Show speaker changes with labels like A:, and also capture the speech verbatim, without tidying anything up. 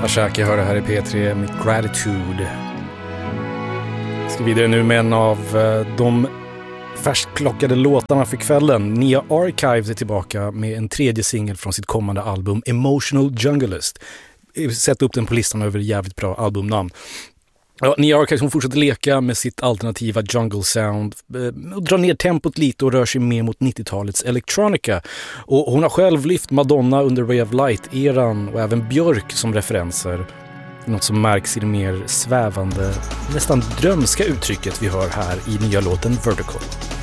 A: Ashaki hör det här i P tre med Gratitude. Jag ska vidare nu med en av de färskklockade låtarna för kvällen. Nia Archives är tillbaka med en tredje singel från sitt kommande album Emotional Junglist. Sätt upp den på listan över jävligt bra albumnamn. Ja, Nia Archives, hon fortsätter leka med sitt alternativa jungle sound och drar ner tempot lite och rör sig mer mot nittiotalets electronica. Och hon har själv lyft Madonna under Ray of Light-eran och även Björk som referenser. Något som märks i det mer svävande, nästan drömska uttrycket vi hör här i nya låten Vertical.